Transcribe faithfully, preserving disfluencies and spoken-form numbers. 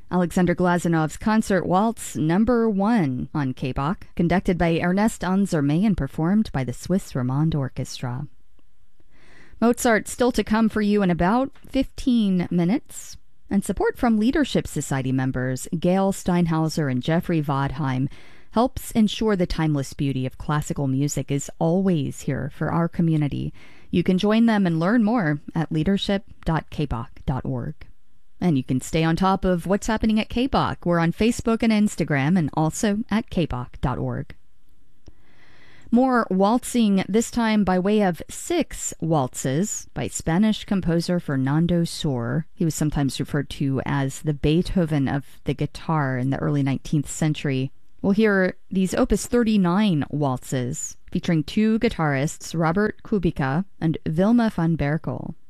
Alexander Glazanov's Concert Waltz Number One on K B O C, conducted by Ernest Anzerme and performed by the Swiss Romande Orchestra. Mozart still to come for you in about fifteen minutes. And support from Leadership Society members Gail Steinhauser and Jeffrey Vodheim helps ensure the timeless beauty of classical music is always here for our community. You can join them and learn more at leadership dot k b o c dot org. And you can stay on top of what's happening at K B O C. We're on Facebook and Instagram and also at k b o c dot org. More waltzing, this time by way of six waltzes by Spanish composer Fernando Sor. He was sometimes referred to as the Beethoven of the guitar in the early nineteenth century. We'll hear these Opus thirty-nine waltzes featuring two guitarists, Robert Kubica and Wilma van Berkel.